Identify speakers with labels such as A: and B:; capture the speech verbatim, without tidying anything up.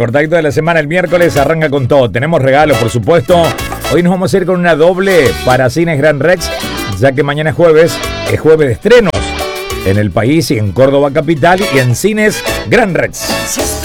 A: contacto de la semana, el miércoles, arranca con todo. Tenemos regalos, por supuesto. Hoy nos vamos a ir con una doble para Cines Gran Rex, ya que mañana es jueves, es jueves de estrenos en el país y en Córdoba capital y en Cines Gran Rex.